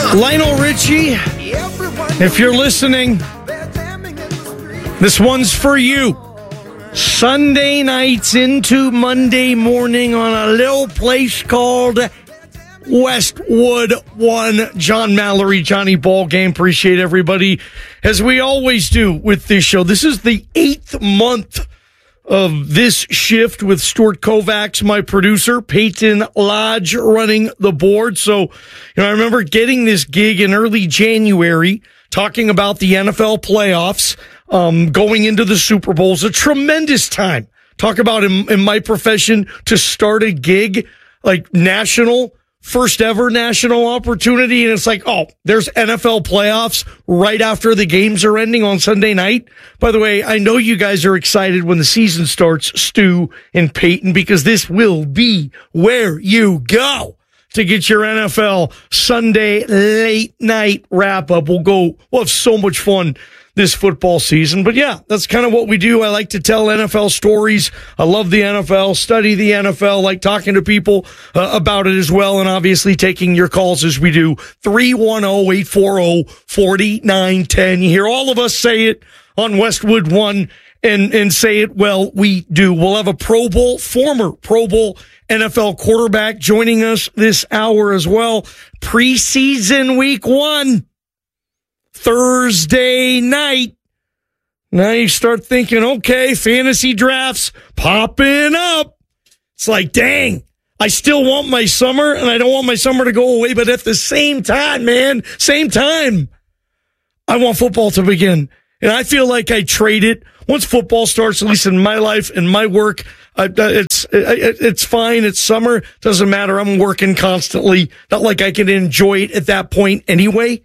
Lionel Richie, if you're listening, this one's for you. Sunday nights into Monday morning on a little place called Westwood One. John Mallory, Johnny Ballgame. Appreciate everybody, as we always do with this show. This is the 8th month of this shift with Stuart Kovacs, my producer, Peyton Lodge running the board. So, I remember getting this gig in early January, talking about the NFL playoffs, going into the Super Bowls. A tremendous time. Talk about in my profession to start a gig, like first ever national opportunity. And it's like, oh, there's NFL playoffs right after the games are ending on Sunday night. By the way, I know you guys are excited when the season starts, Stu and Peyton, because this will be where you go to get your NFL Sunday late night wrap up. We'll have so much fun this football season. But yeah, that's kind of what we do. I like to tell NFL stories. I love the NFL, study the NFL, like talking to people about it as well, and obviously taking your calls as we do. 310-840-4910. You hear all of us say it on Westwood One and say it well. We do. We'll have a former Pro Bowl NFL quarterback joining us this hour as well. Preseason week 1. Thursday night. Now you start thinking, okay, fantasy drafts popping up. It's like, dang, I still want my summer, and I don't want my summer to go away, but at the same time, I want football to begin. And I feel like I trade it. Once football starts, at least in my life and my work, it's fine. It's summer. Doesn't matter. I'm working constantly. Not like I can enjoy it at that point anyway.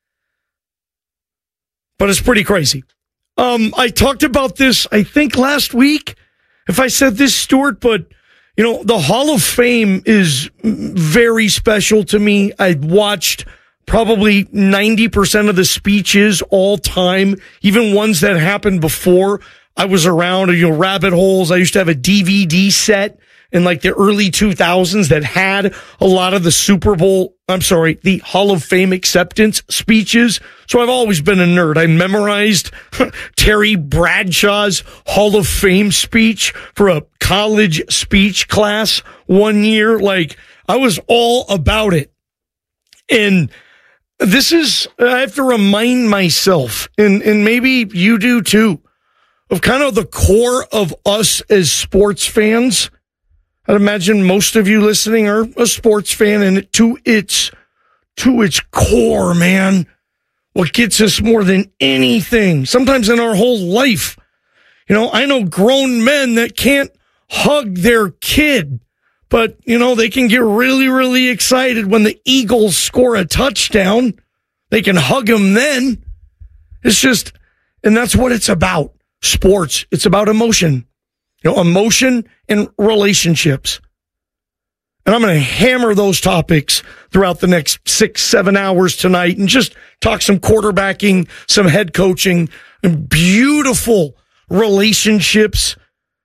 But it's pretty crazy. I talked about this, I think, last week, if I said this, Stuart, but, the Hall of Fame is very special to me. I watched probably 90% of the speeches all time, even ones that happened before I was around, rabbit holes. I used to have a DVD set in like the early 2000s that had a lot of the Hall of Fame acceptance speeches. So I've always been a nerd. I memorized Terry Bradshaw's Hall of Fame speech for a college speech class one year. Like, I was all about it. And I have to remind myself, and maybe you do too, of kind of the core of us as sports fans. I'd imagine most of you listening are a sports fan, and to its core, man, what gets us more than anything, sometimes in our whole life. I know grown men that can't hug their kid, but, they can get really, really excited when the Eagles score a touchdown. They can hug them then. And that's what it's about. Sports. It's about emotion. Emotion and relationships. And I'm going to hammer those topics throughout the next 6-7 hours tonight and just talk some quarterbacking, some head coaching, and beautiful relationships,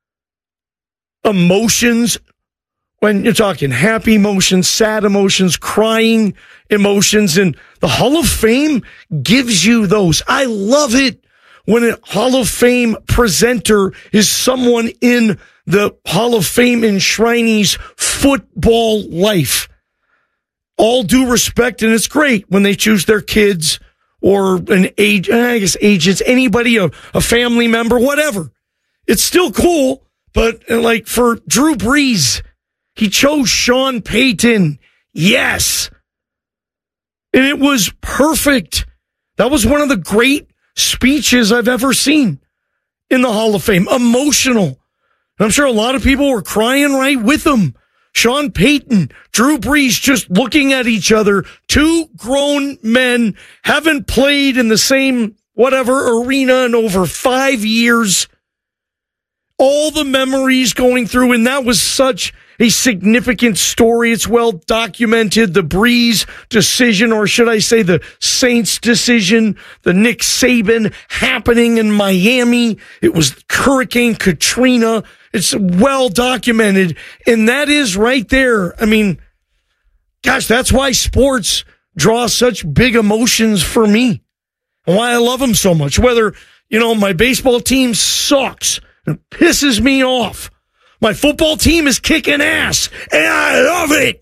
emotions. When you're talking happy emotions, sad emotions, crying emotions, and the Hall of Fame gives you those. I love it when a Hall of Fame presenter is someone in the Hall of Fame enshrinee's football life. All due respect, and it's great when they choose their kids or agents, anybody, a family member, whatever. It's still cool, but like for Drew Brees, he chose Sean Payton. Yes. And it was perfect. That was one of the great speeches I've ever seen in the Hall of Fame. Emotional. And I'm sure a lot of people were crying right with him. Sean Payton, Drew Brees, just looking at each other. Two grown men, haven't played in the same arena in over 5 years. All the memories going through, and that was such a significant story. It's well documented. The Brees decision, or should I say the Saints decision, the Nick Saban happening in Miami. It was Hurricane Katrina. It's well documented. And that is right there. I mean, gosh, that's why sports draw such big emotions for me and why I love them so much. Whether, my baseball team sucks and pisses me off. My football team is kicking ass and I love it.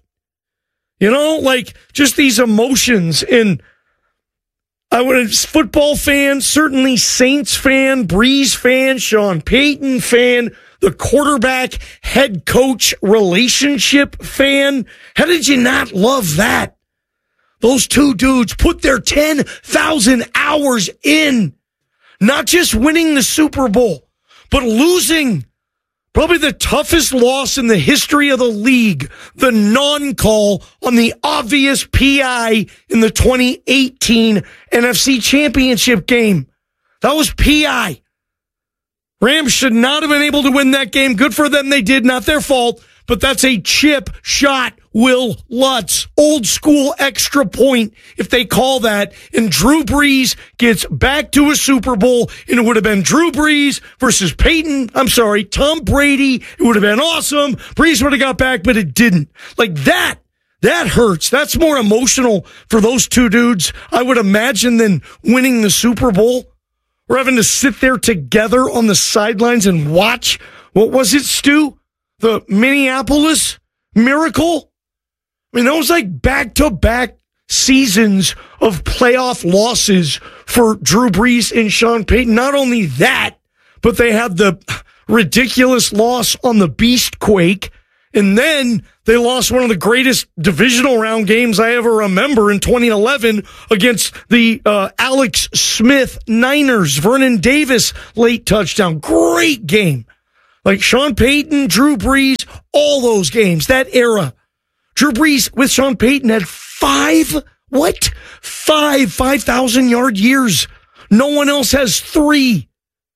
Just these emotions. And I was a football fan, certainly Saints fan, Breeze fan, Sean Payton fan, the quarterback head coach relationship fan. How did you not love that? Those two dudes put their 10,000 hours in, not just winning the Super Bowl, but losing probably the toughest loss in the history of the league, the non-call on the obvious PI in the 2018 NFC Championship game. That was PI. Rams should not have been able to win that game. Good for them, they did. Not their fault, but that's a chip shot. Will Lutz, old school extra point, if they call that, and Drew Brees gets back to a Super Bowl, and it would have been Drew Brees versus Tom Brady. It would have been awesome. Brees would have got back, but it didn't. That hurts. That's more emotional for those two dudes, I would imagine, than winning the Super Bowl. We're having to sit there together on the sidelines and watch. What was it, Stu? The Minneapolis Miracle? I mean, that was back-to-back seasons of playoff losses for Drew Brees and Sean Payton. Not only that, but they had the ridiculous loss on the Beastquake, and then they lost one of the greatest divisional round games I ever remember in 2011 against the Alex Smith Niners. Vernon Davis late touchdown. Great game. Sean Payton, Drew Brees, all those games, that era. Drew Brees with Sean Payton had 5,000-yard years. No one else has 3.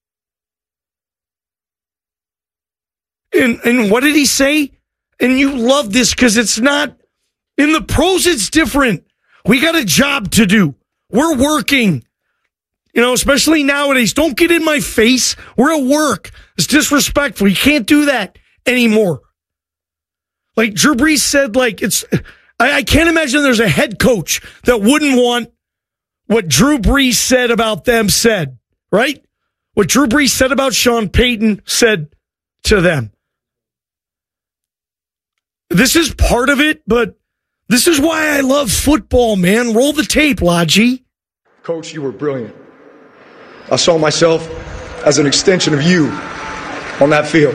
And what did he say? And you love this because it's not, in the pros, it's different. We got a job to do. We're working. Especially nowadays. Don't get in my face. We're at work. It's disrespectful. You can't do that anymore. Drew Brees said, I can't imagine there's a head coach that wouldn't want what Drew Brees said about them said, right? What Drew Brees said about Sean Payton said to them. This is part of it, but this is why I love football, man. Roll the tape, Lodgy. Coach, you were brilliant. I saw myself as an extension of you on that field.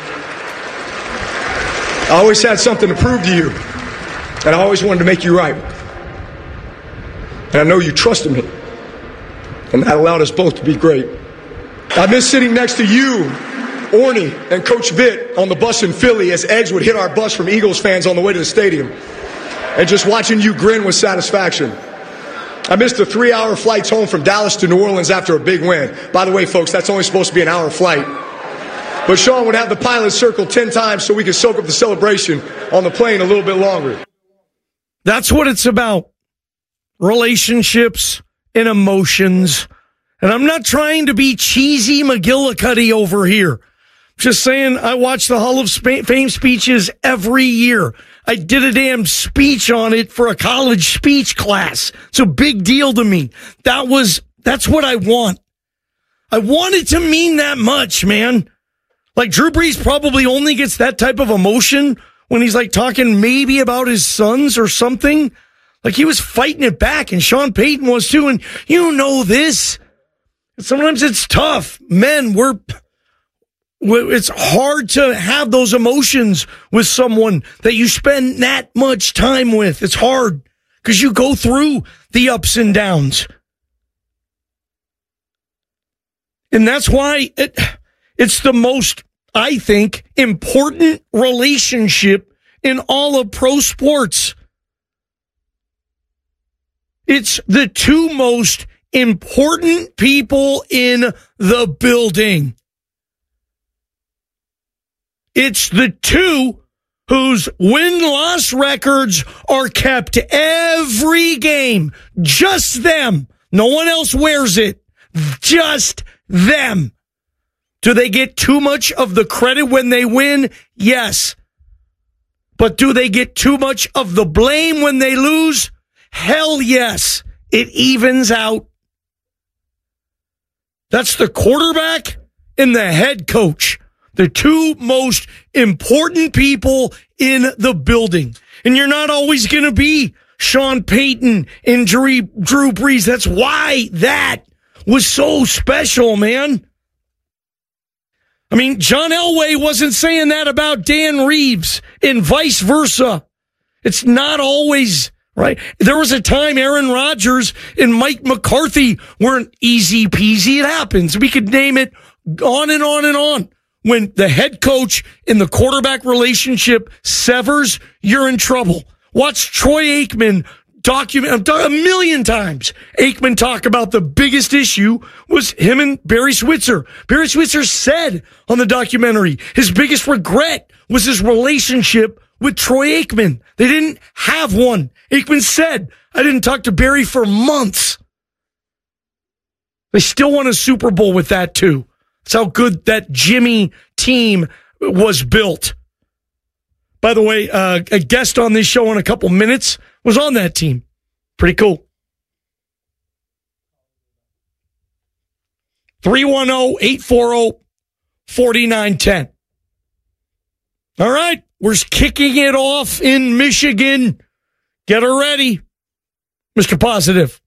I always had something to prove to you, and I always wanted to make you right. And I know you trusted me, and that allowed us both to be great. I miss sitting next to you, Orny, and Coach Vitt on the bus in Philly as eggs would hit our bus from Eagles fans on the way to the stadium, and just watching you grin with satisfaction. I missed the 3-hour flights home from Dallas to New Orleans after a big win. By the way, folks, that's only supposed to be an hour flight. But Sean would have the pilot circle 10 times so we could soak up the celebration on the plane a little bit longer. That's what it's about. Relationships and emotions. And I'm not trying to be cheesy McGillicuddy over here. Just saying, I watch the Hall of Fame speeches every year. I did a damn speech on it for a college speech class. It's a big deal to me. That's what I want. I want it to mean that much, man. Drew Brees probably only gets that type of emotion when he's talking maybe about his sons or something. He was fighting it back, and Sean Payton was too, and this. Sometimes it's tough. Men, it's hard to have those emotions with someone that you spend that much time with. It's hard because you go through the ups and downs. And that's why it's the most, I think, important relationship in all of pro sports. It's the two most important people in the building. It's the two whose win-loss records are kept every game. Just them. No one else wears it. Just them. Do they get too much of the credit when they win? Yes. But do they get too much of the blame when they lose? Hell yes, it evens out. That's the quarterback and the head coach, the two most important people in the building. And you're not always going to be Sean Payton and Drew Brees. That's why that was so special, man. I mean, John Elway wasn't saying that about Dan Reeves and vice versa. It's not always right. There was a time Aaron Rodgers and Mike McCarthy weren't easy peasy. It happens. We could name it on and on and on. When the head coach and the quarterback relationship severs, you're in trouble. Watch Troy Aikman document a million times. Aikman talk about the biggest issue was him and Barry Switzer. Barry Switzer said on the documentary his biggest regret was his relationship with Troy Aikman. They didn't have one. Aikman said, I didn't talk to Barry for months. They still won a Super Bowl with that too. That's how good that Jimmy team was built. By the way, a guest on this show in a couple minutes was on that team. Pretty cool. 310-840-4910. All right, we're kicking it off in Michigan. Get her ready, Mr. Positive.